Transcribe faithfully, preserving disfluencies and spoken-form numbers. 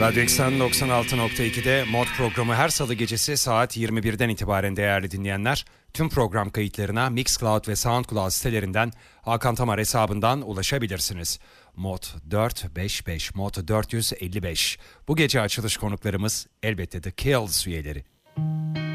Radyo Eksen doksan altı nokta iki'de Mod programı her salı gecesi saat yirmi birden itibaren değerli dinleyenler. Tüm program kayıtlarına Mixcloud ve Soundcloud sitelerinden Hakan Tamar hesabından ulaşabilirsiniz. Mod dört yüz beş beş, Mod dört yüz elli beş. Bu gece açılış konuklarımız elbette The Kills üyeleri.